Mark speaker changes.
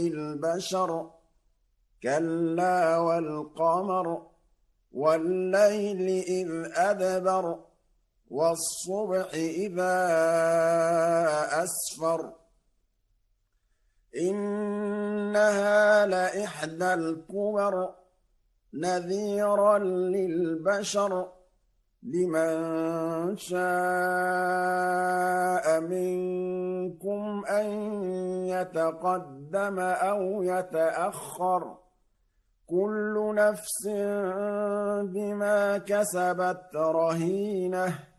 Speaker 1: البشر كلا والقمر والليل إذ أدبر والصبح إذا أسفر إنها لإحدى الكبر نذيرا للبشر لمن شاء منكم أن يتقدم أو يتأخر كل نفس بما كسبت رهينة